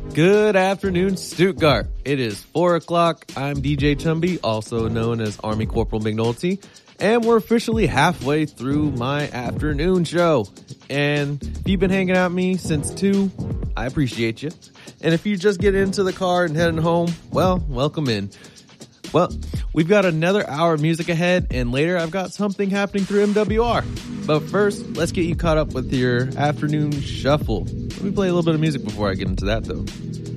Good afternoon, Stuttgart. It is 4 o'clock. I'm DJ Chumby, also known as Army Corporal McNulty, and we're officially halfway through my afternoon show. And if you've been hanging out with me since 2, I appreciate you. And if you just get into the car and heading home, well, welcome in. Well, we've got another hour of music ahead, and later I've got something happening through MWR. But first, let's get you caught up with your afternoon shuffle. Let me play a little bit of music before I get into that, though.